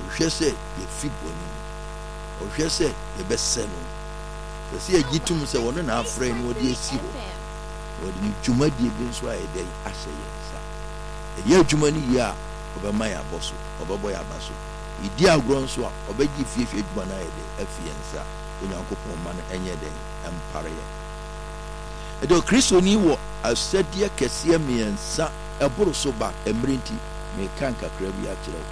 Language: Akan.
ɔhwɛ sɛ yɛfi bɔne mu, ɔhwɛ sɛ yɛbɛsɛ no. Sɛ yɛgye tom sɛ wɔno na afrɛ no wɔde asi hɔ, wɔde ne dwumadie bi nso a yɛde ahyɛ yɛn nsa. Ɛyɛ adwuma no yie a ɔbɛma yɛ abɔ so, ɔbɛbɔ yɛ aba so. Yɛdi agorɔ nso a ɔbɛgye fiefie adwuma no a yɛde afi yɛn nsa. Onyankopɔn ma no ɛnyɛ dɛn ɛmpare yɛn. Ɛdɛ kristoni wɔ asɛdeɛ kɛseɛ mmiɛnsa ɛboro so ba mmerɛ nti meka nkakra bi akyerɛ wo.